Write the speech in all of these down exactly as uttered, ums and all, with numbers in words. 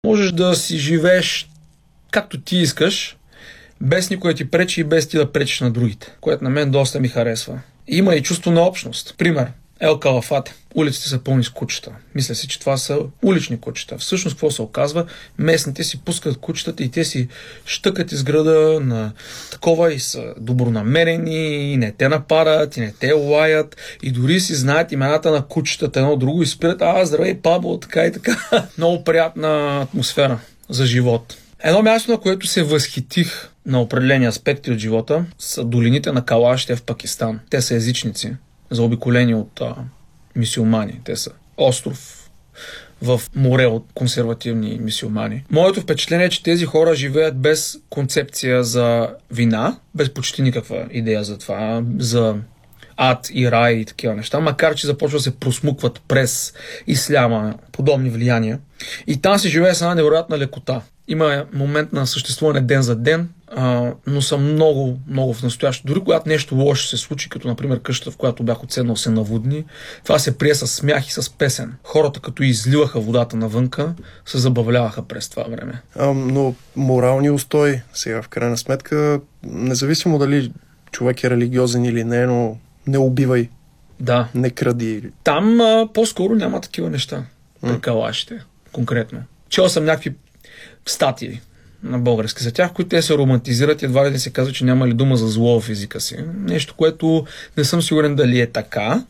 Можеш да си живееш както ти искаш, без никой да ти пречи и без ти да пречиш на другите, което на мен доста ми харесва. Има и чувство на общност. Пример, Ел Калафат. Улиците са пълни с кучета. Мисля си, че това са улични кучета. Всъщност, какво се оказва? Местните си пускат кучетата и те си щъкат из града на такова и са добронамерени, и не те нападат, и не те лаят, и дори си знаят имената на кучетата едно друго и спират, а, здравей, Пабло, така и така. Много приятна атмосфера за живот. Едно място, на което се възхитих на определени аспекти от живота, са долините на Калашите в Пакистан. Те са езичници, заобиколени от а, мюсюлмани. Те са остров в море от консервативни мюсюлмани. Моето впечатление е, че тези хора живеят без концепция за вина, без почти никаква идея за това, за ад и рай и такива неща, макар че започва да се просмукват през исляма подобни влияния. И там се живее с една невероятна лекота. Има момент на съществуване ден за ден, а, но съм много, много в настояще. Дори когато нещо лошо се случи, като например къщата, в която бях отседнал, се наводни, това се прие с смях и с песен. Хората, като изливаха водата навънка, се забавляваха през това време. А, но морални устой, сега в крайна сметка, независимо дали човек е религиозен или не, но не убивай, да. Не кради. Там а, по-скоро няма такива неща при Калашите, конкретно. Чел съм някакви статии на български за тях, които те се романтизират и едва ли да се казва, че няма ли дума за зло в езика си. Нещо, което не съм сигурен дали е така,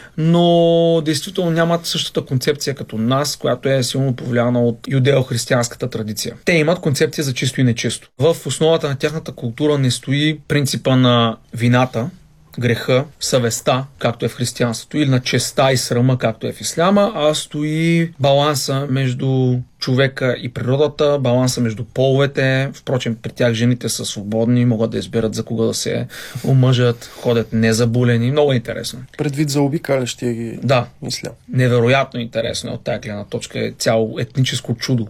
но действително нямат същата концепция като нас, която е силно повлияна от юдео-християнската традиция. Те имат концепция за чисто и нечисто. В основата на тяхната култура не стои принципа на вината, греха, съвестта, както е в християнството, или на честа и срама, както е в исляма, а стои баланса между човека и природата, баланса между половете. Впрочем, при тях жените са свободни, могат да изберат за кога да се омъжат, ходят незаболени. Много интересно. Предвид за обикалящия ги да. Ислям. Невероятно интересно е от тази гледна точка. Е цяло етническо чудо.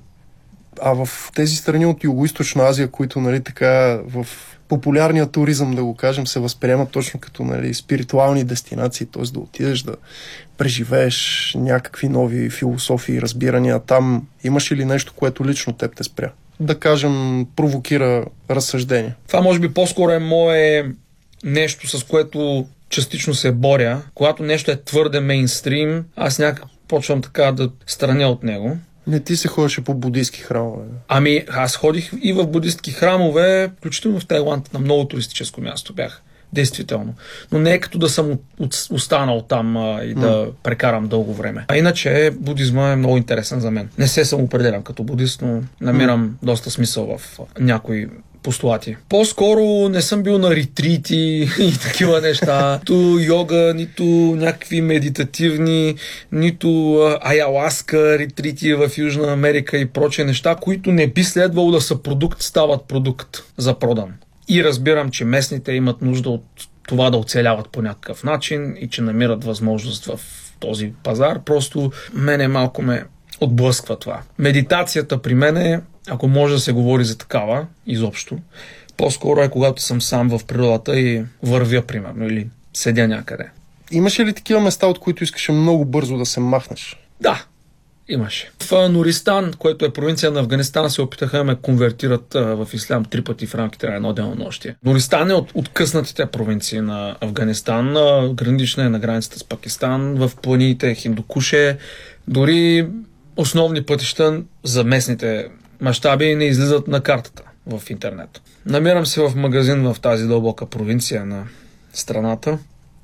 А в тези страни от Югоизточна Азия, които, нали, така в популярния туризъм, да го кажем, се възприемат точно като, нали, спиритуални дестинации, т.е. да отидеш да преживееш някакви нови философии, разбирания. Там имаш ли нещо, което лично теб те спря? Да кажем, провокира разсъждение. Това може би по-скоро е мое нещо, с което частично се боря. Когато нещо е твърде мейнстрим, аз някак почвам така да страня от него. Не ти се ходеше по будистки храмове? Ами, аз ходих и в будистки храмове, включително в Тайланд, на много туристическо място бях. Действително. Но не е като да съм останал там а, и да mm. прекарам дълго време. А иначе будизма е много интересен за мен. Не се самоопределям като будист, но намирам mm. доста смисъл в някои постулати. По-скоро не съм бил на ретрити и такива неща. Нито йога, нито някакви медитативни, нито айаласка ретрити в Южна Америка и прочие неща, които не би следвало да са продукт, стават продукт за продан. И разбирам, че местните имат нужда от това да оцеляват по някакъв начин и че намират възможност в този пазар. Просто мене малко ме отблъсква това. Медитацията при мен е, ако може да се говори за такава, изобщо, по-скоро е когато съм сам в природата и вървя, примерно, или седя някъде. Имаше ли такива места, от които искаше много бързо да се махнеш? Да, имаше. В Нуристан, което е провинция на Афганистан, се опитаха да ме конвертират а, в ислям три пъти в рамките на едно денонощие. Нуристан е от откъснатите провинции на Афганистан, а, гранична е на границата с Пакистан, в планините Хиндукуше, дори основни пътища за местните мащаби не излизат на картата в интернет. Намирам се в магазин в тази дълбока провинция на страната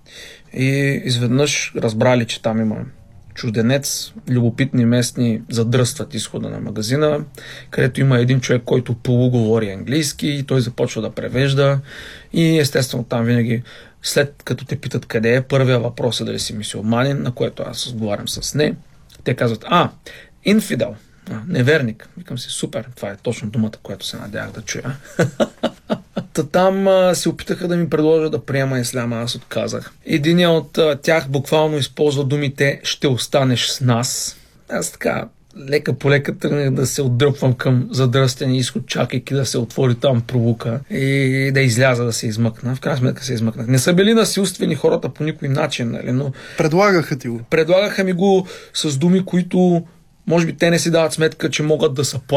и изведнъж разбрали, че там има чужденец, любопитни местни задръстват изхода на магазина, където има един човек, който полуговори английски и той започва да превежда и естествено там винаги, след като те питат къде е, първия въпрос е дали си мюсюлманин, на което аз отговарям с не. Те казват, а, инфидел, а, неверник. Викам си, супер, това е точно думата, която се надявах да чуя. Та там а, се опитаха да ми предложат да приема исляма, аз отказах. Единият от а, тях буквално използва думите "ще останеш с нас". Аз така лека по лека тръгнах да се отдръпвам към задръстен изход, чакайки да се отвори там пролука и да изляза, да се измъкна. В крайна сметка се измъкнах. Не са били насилствени хората по никой начин, нали, но предлагаха ти го. Предлагаха ми го с думи, които може би те не си дават сметка, че могат да са